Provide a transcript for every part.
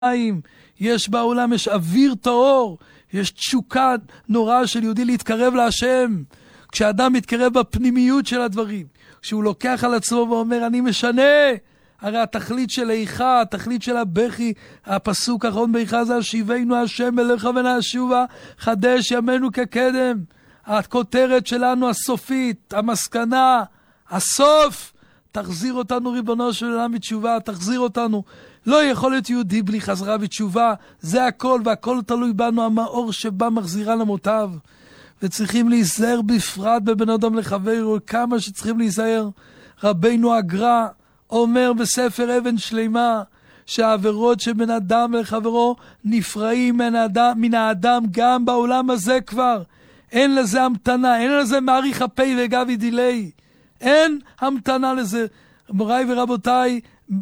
יש בעולם, יש אוויר טהור, יש תשוקה נוראה של יהודי להתקרב להשם. כשאדם מתקרב בפנימיות של הדברים, כשהוא לוקח על עצמו ואומר אני משנה, הרי התכלית של איכה, התכלית של הבכי, הפסוק האחרון באיכה זה השיבנו השם אליך ונשובה, חדש ימינו כקדם. הכותרת שלנו הסופית, המסקנה, הסוף, תחזיר אותנו ריבונו של עולם בתשובה, תחזיר אותנו. לא יכול להיות יהודי בלי חזרה בתשובה, זה הכל, והכל תלוי בנו, המאור שבא מחזירה למותיו. וצריכים להיזהר בפרט בבן אדם לחברו, כמה שצריכים להיזהר. רבינו הגר"א אומר בספר אבן שלמה, שהעבירות שבין אדם לחברו נפרעים מן האדם גם בעולם הזה כבר. אין לזה המתנה, אין לזה מעריך הפי וגבי דילי. אין המתנה לזה. מוריי ורבותיי,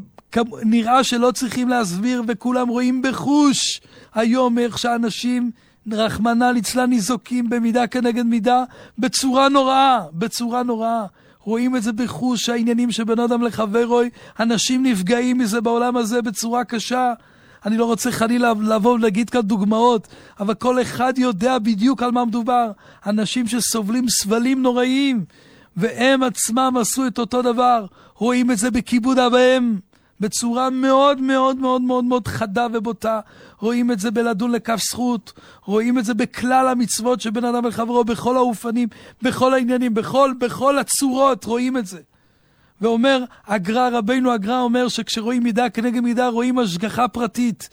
נראה שלא צריכים להסביר, וכולם רואים בחוש היום איך שאנשים רחמנא ליצלן ניזוקים במידה כנגד מידה, בצורה נוראה, בצורה נוראה. רואים את זה בחוש, העניינים שבין אדם לחברו, אנשים נפגעים מזה בעולם הזה בצורה קשה. אני לא רוצה חלילה לבוא ולהגיד כאן דוגמאות, אבל כל אחד יודע בדיוק על מה מדובר. אנשים שסובלים סבלים נוראים, והם עצמם עשו את אותו דבר. רואים את זה בכיבוד אב ואם, בצורה מאוד מאוד מאוד מאוד מאוד חדה ובוטה. רואים את זה בלדון לכף זכות, רואים את זה בכלל המצוות שבין אדם לחברו, בכל האופנים, בכל העניינים, בכל הצורות רואים את זה. ואומר הגר"א, רבינו הגר"א אומר שכשרואים מידה כנגד מידה רואים השגחה פרטית.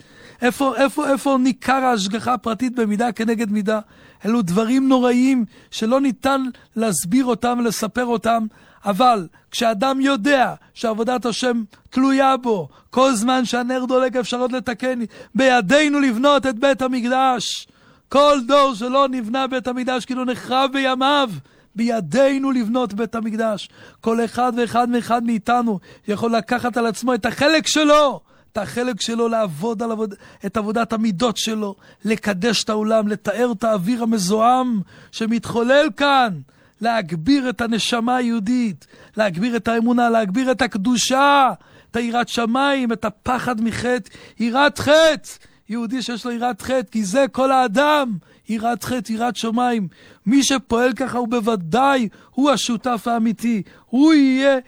איפה ניכר ההשגחה הפרטית במידה כנגד מידה? אלו דברים נוראים שלא ניתן להסביר אותם ולספר אותם, אבל כשאדם יודע שעבודת השם תלויה בו, כל זמן שהנר דולק אפשרות לתקן, בידינו לבנות את בית המקדש. כל דור שלא נבנה בית המקדש כאילו נחרב בימיו, בידינו לבנות בית המקדש. כל אחד ואחד מאיתנו יכול לקחת על עצמו את החלק שלו, את החלק שלו לעבוד על את עבודת המידות שלו, לקדש את העולם, לתאר את האוויר המזוהם שמתחולל כאן, להגביר את הנשמה היהודית, להגביר את האמונה, להגביר את הקדושה, את היראת שמיים, את הפחד מחטא, יראת חטא. יהודי שיש לו יראת חטא, כי זה כל האדם, יראת חטא, יראת שמיים. מי שפועל ככה הוא בוודאי, הוא השותף האמיתי. הוא יהיה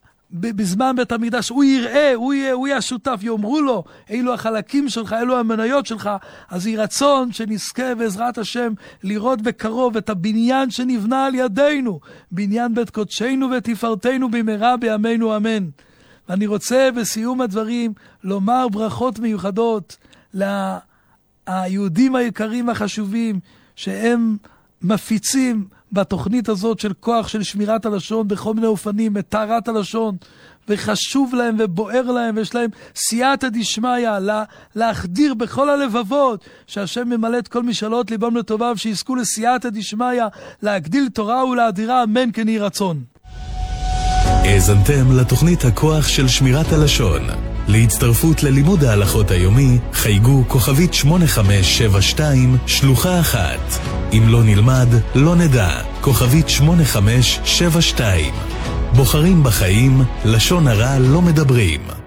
בזמן בית המקדש, הוא יראה, הוא יהיה השותף, יאמרו לו, אלו החלקים שלך, אלו המניות שלך. אז יהי רצון שנזכה בעזרת השם לראות בקרוב את הבניין שנבנה על ידינו, בניין בית קודשנו ותפארתנו במהרה בימינו אמן. ואני רוצה בסיום הדברים לומר ברכות מיוחדות ליהודים היקרים החשובים שהם מפיצים בתוכנית הזאת של כוח של שמירת הלשון בכל מיני אופנים, את טהרת הלשון, וחשוב להם ובוער להם, ויש להם סייעתא דשמיא להחדיר בכל הלבבות שהשם ממלא את כל משאלות ליבם לטובה, ושיזכו לסייעתא דשמיא להגדיל תורה ולהאדירה, אמן כן יהי רצון. האזנתם לתוכנית הכוח של שמירת הלשון. להצטרפות ללימוד ההלכות היומי חייגו כוכבית 8572 שלוחה 1. אם לא נלמד, לא נדע. כוכבית 8572. בוחרים בחיים, לשון הרע לא מדברים.